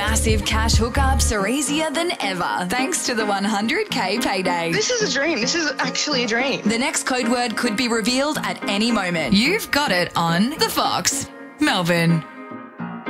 Massive cash hookups are easier than ever thanks to the 100K payday. This is a dream. This is actually a dream. The next code word could be revealed at any moment. You've got it on The Fox, Melbourne.